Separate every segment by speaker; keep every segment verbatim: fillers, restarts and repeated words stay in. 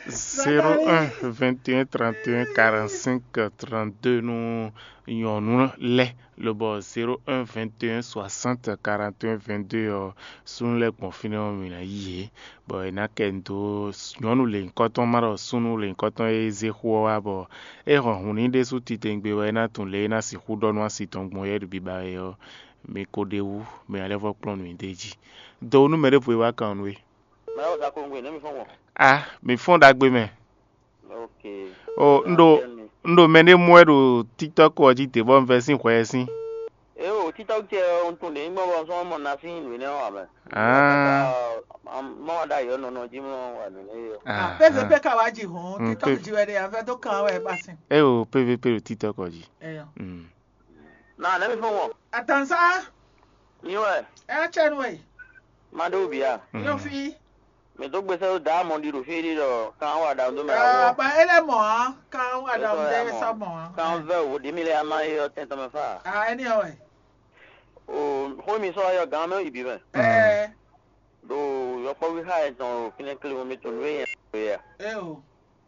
Speaker 1: zéro un vingt et un trente et un quarante-cinq trente-deux nous yon les le bon zéro un vingt et un soixante quarante et un vingt-deux sun le confiné mina yé bon na kendo yon le koton maro sunu le koton eze huwa bo e ron huni de su titengbe wa na tun le na si hudo no si tongmo ye bi ba yo me kodewu me ale vo plon mi deji do nu mere po wa kan we ah me fond agbe me
Speaker 2: okay
Speaker 1: oh ndo ndo mene mwero TikTok o ji te bon version kwesi
Speaker 2: eh o TikTok je on tun le mo bo so mo na sin we ne wa ba
Speaker 1: ah
Speaker 2: mo da yo no no ji mo wa ni yo
Speaker 3: ah pvp ka wa ji ho TikTok ji we de an fe to kan wa e ba sin
Speaker 1: eh o pvp o TikTok o ji
Speaker 3: eh
Speaker 1: mm
Speaker 2: na na mi fon wo
Speaker 3: atansa
Speaker 2: ni we
Speaker 3: e chen we
Speaker 2: ma do bia
Speaker 3: yo fi
Speaker 2: me to gbe se da mo di ro fi di do kan wa da ndo me
Speaker 3: ah
Speaker 2: wo
Speaker 3: ba ele mo kan wa da de sa mo
Speaker 2: kan ve wo di mi le ama yo ten to me fa
Speaker 3: ah any way
Speaker 2: o ho mi so yo gan me ibi me
Speaker 3: eh
Speaker 2: do yo po wi ha e ton kine kle mi to we ya
Speaker 3: eh o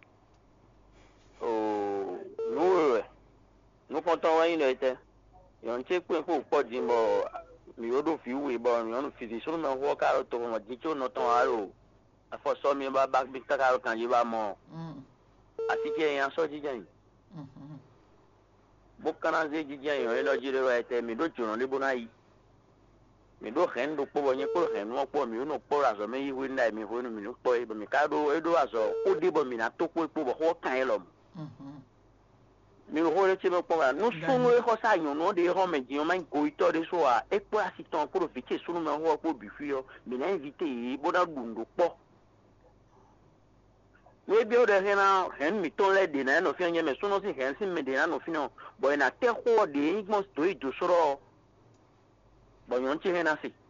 Speaker 2: o no we no ko ton wa yin le te yo nche pe ko po di mo mi o do fi we bo mi o fi di so me ho ka ro to mo di cho no ton aro afọ sọ mi ba ba bi kaka kan yi ba mo
Speaker 3: mm
Speaker 2: àti ke yan so jijan yi
Speaker 3: mhm
Speaker 2: bo kana ze jijan yi lo jire wa te mi do juran le bona yi mi do hen do po bo yin po hen mo po mi no po ra so me yi wi ndai mi ho no mi no po e bo mi ka do e do aso o de bo mi na to po po bo ho kan e lo
Speaker 3: mhm
Speaker 2: mi ho le ti mo po ra no sunu e ho sa yun no de ho me jin o man ko ito de so a e po asitan ko ro fi ke sunu me ho po bi fi yo mi na invite yi bo da gundo po we bi o de hena hen mi ton le de na no fi anya me so no si hen si me de na no fi no boy na te ho de igmo sto i do soro boy yon ti hena si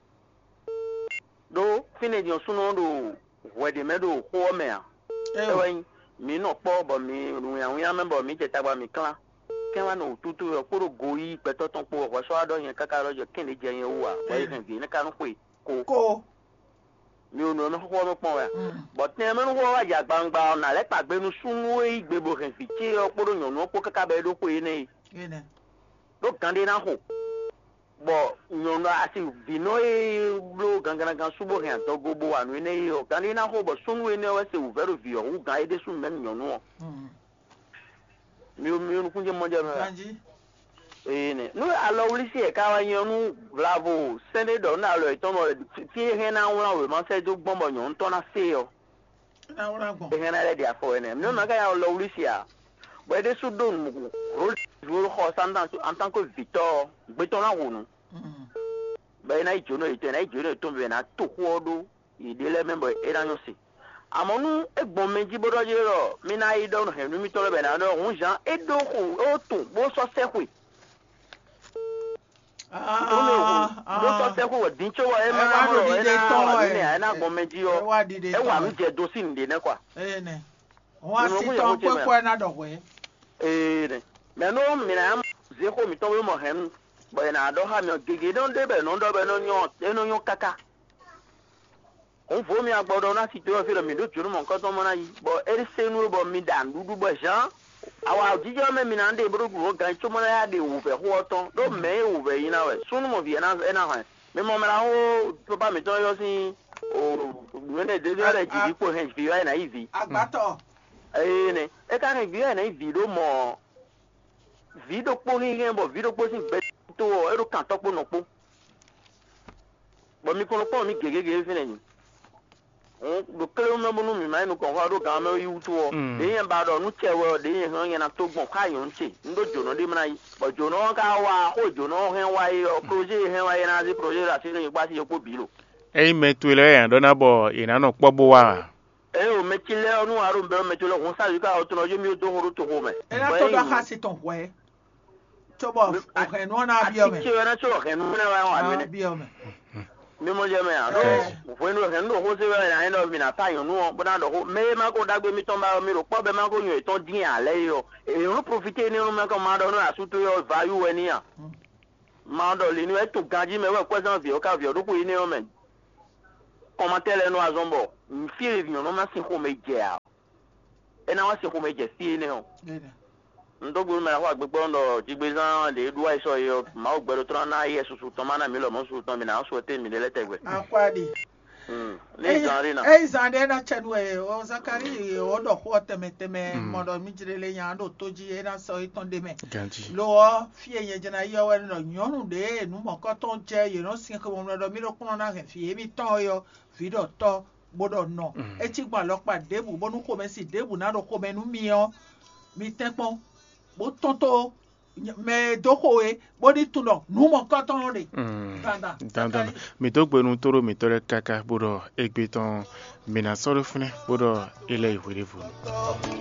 Speaker 2: do fine di so no do we de me do ho me a e wen mi no po bo mi ru ya wi me bo mi je tagba mi kan ken wa no tutu o poro goyi pe to ton po o so ado yen kaka rojo ken le je yen wa boy hen bi ne ka no pe ko
Speaker 3: ko
Speaker 2: mi ò no no ho mo pon wa but ne me no ho wa ja gbangba na le pagbe nu sunu e igbebo kan fi ti oporo yan no po kaka be do ko ene
Speaker 3: ene
Speaker 2: do kan de na ho bo yan no asi vino e blo gangan gan subo han to gobo wa no ene yo kan de na ho bo sunu ene wa se u vero vi o ga ede sun men yan no
Speaker 3: mhm
Speaker 2: mi mi no kunje mo je me
Speaker 3: kanji
Speaker 2: ene no alo uri si e ka wa yan nu bravo sende do na lo ito mo ti he na won we ma se do gbon bo yan to na se yo
Speaker 3: na wora gbon
Speaker 2: e na le dia fo ene no na ga ya lo uri si a bo de su do mu ro ro ho sandan en tant que Victor gbe to na wonu
Speaker 3: mhm
Speaker 2: be na ijo no ite na ijo no to be na to ho do idele member e na yo si amonu egbon meji bodo je ro mi na i do no he mi to le be na do hun jan e do ho o to bo so se hu
Speaker 3: ah
Speaker 2: ah do so se hu din cho wa e ma na ro e na e na gbon meji o e wa mi je do si nde ne kwa
Speaker 3: eh ne won si ton pe ko na do we
Speaker 2: eh ne me no mi na ze ko mi to we mo hen bo na do ha mi gege don de be no do be no nyo e no nyo kaka on fo mi agbodo na si to fi lo mi do juru mo nkan to mo na yi bo e se nu bo mi dan dudu bo jan awa jijo me mi na nde bro gu gan cho mo na ya de wo fe ho ton do me wo be yi na we sunu mo vi na e na ha me mo mera ho to ba mi to yo si o we ne de de ji di ko hen fi ya na ivi
Speaker 3: agbato
Speaker 2: eh ne e ka ne vi ya na ivi do mo vi do po ni gen bo vi do po si be to e ro kan to po no po bo mi ko no po mi gegege fi ne ni do kele me bonu mi mai no ko ha do ga me yu to de yen ba do nu chewe de yen han yen na to gbon ka yon che ndo jono de mna yi bo jono ka wa ho jono hen wa yi o projet hen wa yi na di projet la ti ni pa si yopo bilo
Speaker 1: e me tu le yan do na bo ina no pobo wa
Speaker 2: e o me ti le onu aru mbe me ti le won sa yu ka o to no yo mi o do horo to ho me
Speaker 3: e na to da ha si ton we to bo o he no na bi o me
Speaker 2: ti na to he no na wa wa me
Speaker 3: bi o me
Speaker 2: mi mo je me ya do fo no he no ho se we na eno mi na ta yon no bo na do ho me ma ko dagbe mi ton ba mi ro po be ma ko yon ton din ale yo e ro profiter ni ro me ko ma do no asuto yo value we ni ya ma do le ni e to ganji me we question vi o ka vi o do ko ni o me commentaire no azombo mi fi review no ma sin ko me je a ena wa se ko me je si ne ho ndo gbo me wa gbegbo ndo jigbe zan le duwa iso yo ma o gbero tran na ye susu to mana mi lo mo susu to mi na so te mi le tegwe
Speaker 3: akwadi
Speaker 2: mm le zan na
Speaker 3: eh zan de na chedwe o zakari o do ko teme teme modo mi jirele yan do toji e na so iton de me lo fie ye jena yo we no nyonu de nu mo ko ton je ye no sin ko mo do mi lo kun na he fie mi ton yo fi do to bodo no e ti gba lo pa debu bonu ko me si debu na do ko me nu mi o mi tepon bo tonto me dokowe body tuno numo katon de
Speaker 1: danda danda mi to gbe nu toro mi tore kaka bodo egbe ton mina soro fune bodo ile iwere fun